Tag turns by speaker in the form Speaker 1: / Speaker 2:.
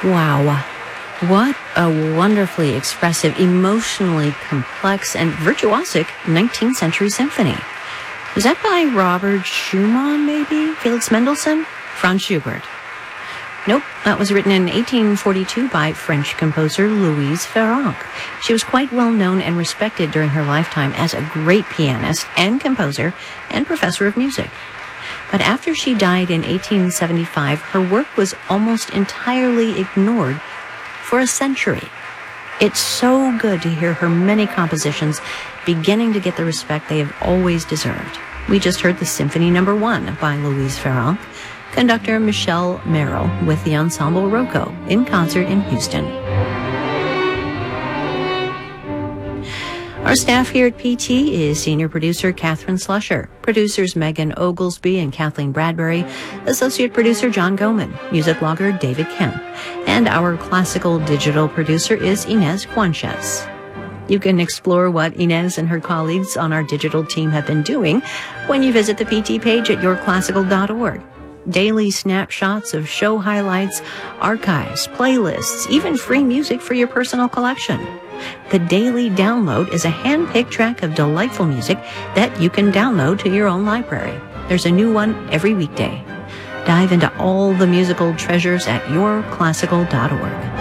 Speaker 1: Wow. What a wonderfully expressive, emotionally complex, and virtuosic 19th century symphony. Was that by Robert Schumann, maybe? Felix Mendelssohn? Franz Schubert? Nope, that was written in 1842 by French composer Louise Farrenc. She was quite well known and respected during her lifetime as a great pianist and composer and professor of music. But after she died in 1875, her work was almost entirely ignored for a century. It's so good to hear her many compositions beginning to get the respect they have always deserved. We just heard the Symphony No. 1 by Louise Farrenc, conductor Michel Merrill with the Ensemble Rocco in concert in Houston. Our staff here at PT is senior producer Catherine Slusher, producers Megan Oglesby and Kathleen Bradbury, associate producer John Goman, music logger David Kemp, and our classical digital producer is Inez Guanches. You can explore what Inez and her colleagues on our digital team have been doing when you visit the PT page at yourclassical.org. Daily snapshots of show highlights, archives, playlists, even free music for your personal collection. The Daily Download is a hand-picked track of delightful music that you can download to your own library. There's a new one every weekday. Dive into all the musical treasures at yourclassical.org.